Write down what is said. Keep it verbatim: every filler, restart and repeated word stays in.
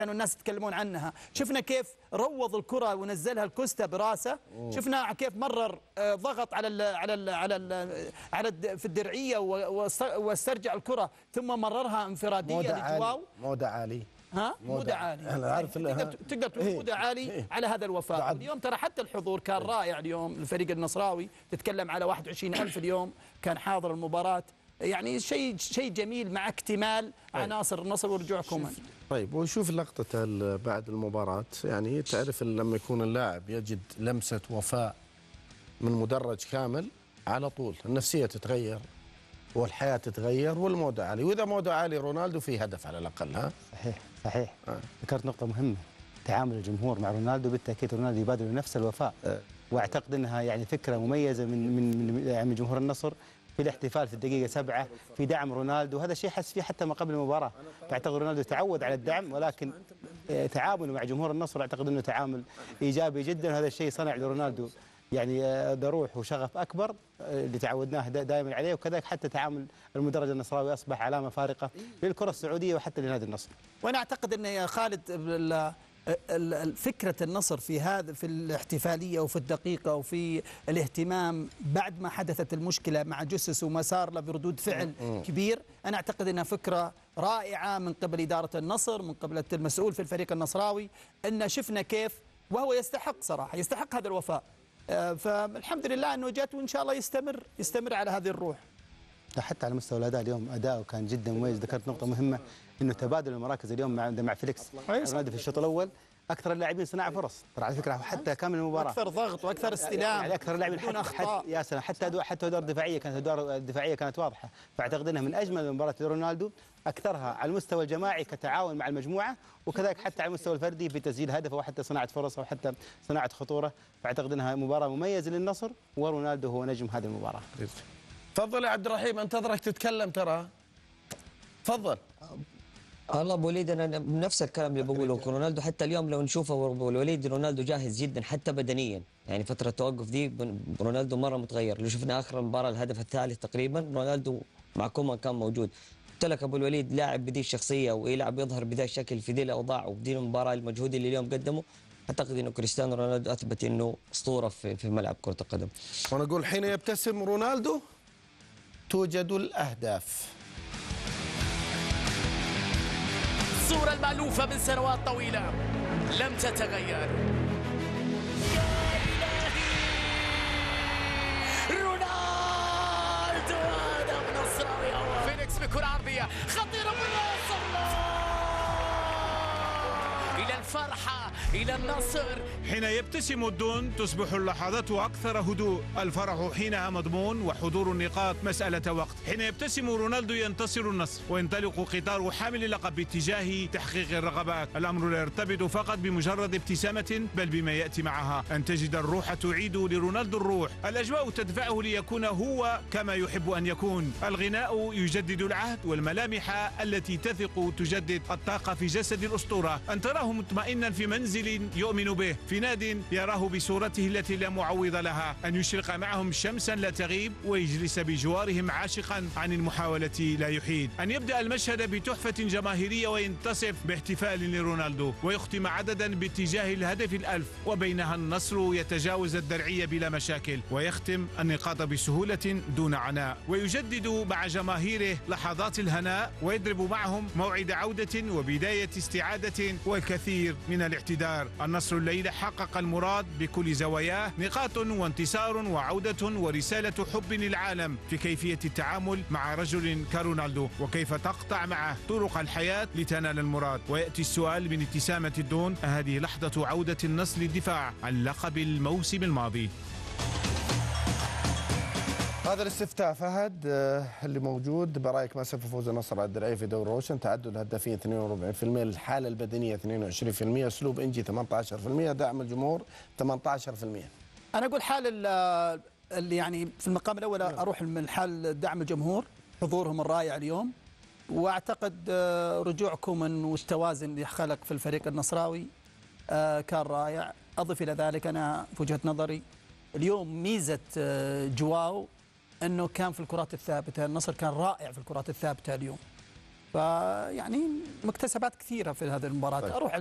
كانوا الناس يتكلمون عنها، شفنا كيف روض الكرة ونزلها الكوستا براسه، شفنا كيف مرر ضغط على ال على ال على ال على ال في الدرعية واسترجع الكرة ثم مررها انفرادية لجواو. مودة عالي ها مودة عالي انا عارف تقدر, تقدر تقول مودة عالي إيه؟ على هذا الوفاء. اليوم ترى حتى الحضور كان رائع اليوم، الفريق النصراوي تتكلم على واحد وعشرين ألف اليوم كان حاضر المباراة، يعني شيء شيء جميل مع اكتمال عناصر النصر ورجوع كومان. طيب وشوف لقطة بعد المباراة، يعني تعرف لما يكون اللاعب يجد لمسة وفاء من مدرج كامل على طول النفسية تتغير والحياة تتغير والمودة عالي، وإذا مودة عالي رونالدو في هدف على الأقل. ها صحيح صحيح آه. ذكرت نقطة مهمة، تعامل الجمهور مع رونالدو، بالتأكيد رونالدو يبادل نفس الوفاء آه. واعتقد انها يعني فكرة مميزة من من من يعني جمهور النصر في الاحتفال في الدقيقة سبعة في دعم رونالدو، هذا شيء حس فيه حتى ما قبل المباراة. اعتقد رونالدو تعود على الدعم، ولكن تعامله مع جمهور النصر اعتقد انه تعامل ايجابي جدا، وهذا الشيء صنع لرونالدو يعني ضروح وشغف اكبر اللي تعودناه دائما عليه، وكذلك حتى تعامل المدرج النصراوي اصبح علامة فارقة للكرة السعودية وحتى لنادي النصر. وانا اعتقد ان يا خالد فكرة النصر في هذا في الاحتفالية وفي الدقيقة وفي الاهتمام بعد ما حدثت المشكلة مع جوسس وما صار له بردود فعل كبير، أنا أعتقد أنها فكرة رائعة من قبل إدارة النصر، من قبل المسؤول في الفريق النصراوي، أن شفنا كيف وهو يستحق صراحة، يستحق هذا الوفاء. فالحمد لله أنه جات، وإن شاء الله يستمر يستمر على هذه الروح. حتى على مستوى الأداء اليوم أداؤه كان جدا مميز. ذكرت نقطة مهمة انه تبادل المراكز اليوم مع مع فيليكس رونالدو في الشوط الاول اكثر اللاعبين صناعه فرص، ترى على فكره حتى كامل المباراه اكثر ضغط واكثر استلام، يعني اكثر اللاعبين حتى, حتى يا سلام حتى أدوار حتى ادوار دفاعيه كانت ادوار الدفاعيه كانت واضحه. فاعتقد انها من اجمل المباريات لرونالدو، اكثرها على المستوى الجماعي كتعاون مع المجموعه، وكذلك حتى على المستوى الفردي في تسجيل هدف او حتى صناعه فرص او حتى صناعه خطوره. فاعتقد انها مباراه مميزه للنصر، ورونالدو هو نجم هذه المباراه. تفضل يا عبد الرحيم، انتظرك تتكلم ترى. تفضل. والله ابو وليد انا نفس الكلام اللي بقوله، رونالدو حتى اليوم لو نشوفه ابو الوليد رونالدو جاهز جدا حتى بدنيا، يعني فتره التوقف دي رونالدو مره متغير. لو شفنا اخر المباراه الهدف الثالث تقريبا رونالدو مع كومان كان موجود. قلت لك ابو الوليد لاعب بذي الشخصيه ويلعب يظهر بذا الشكل في ذي الاوضاع وفي ذي المباراه، المجهود اللي اليوم قدمه اعتقد انه كريستيانو رونالدو اثبت انه اسطوره في في ملعب كره القدم. وانا اقول حين يبتسم رونالدو توجد الاهداف. الصورة المألوفة من سنوات طويلة لم تتغير. يا إلهي رونالدو هدف نصراوي أول. فينيكس بكرة عرضية خطيرة بالراس، إلى الفرحة إلى النصر. حين يبتسم الدون تصبح اللحظات أكثر هدوء، الفرح حينها مضمون وحضور النقاط مسألة وقت. حين يبتسم رونالدو ينتصر النصر وينطلق قطار حامل اللقب باتجاه تحقيق الرغبات. الأمر لا يرتبط فقط بمجرد ابتسامة، بل بما يأتي معها أن تجد الروح تعيد لرونالدو الروح، الأجواء تدفعه ليكون هو كما يحب أن يكون، الغناء يجدد العهد والملامح التي تثق تجدد الطاقة في جسد الأسطورة. أن تراه مطمئنا في منزل يؤمن به، في ناد يراه بصورته التي لا معوض لها، أن يشرق معهم شمسا لا تغيب ويجلس بجوارهم عاشقا عن المحاولة لا يحيد، أن يبدأ المشهد بتحفة جماهيرية وينتصف باحتفال لرونالدو ويختم عددا باتجاه الهدف الألف، وبينها النصر يتجاوز الدرعية بلا مشاكل ويختم النقاط بسهولة دون عناء، ويجدد مع جماهيره لحظات الهناء ويضرب معهم موعد عودة وبداية استعادة والكثير من الاعتذار. النصر الليلة حقق المراد بكل زواياه، نقاط وانتصار وعودة ورسالة حب للعالم في كيفية التعامل مع رجل كرونالدو وكيف تقطع معه طرق الحياة لتنال المراد. ويأتي السؤال من ابتسامة الدون، هذه لحظة عودة النصر للدفاع عن لقب الموسم الماضي؟ هذا الاستفتاء فهد اللي موجود، برايك ما سوف يفوز النصر على الدرعية في دوري روشن؟ تعدد الهدافين اثنين وأربعين بالمئة، الحالة البدنية اثنين وعشرين بالمئة، اسلوب انجي ثمانية عشر بالمئة، دعم الجمهور ثمانية عشر بالمئة. انا اقول حال اللي يعني في المقام الاول اروح من حال دعم الجمهور، حضورهم الرائع اليوم، واعتقد رجوع كومان والتوازن اللي خلق في الفريق النصراوي كان رائع. اضف الى ذلك انا في وجهة نظري اليوم ميزة جواو انه كان في الكرات الثابته، النصر كان رائع في الكرات الثابته اليوم، فيعني مكتسبات كثيره في هذه المباراه. طيب. اروح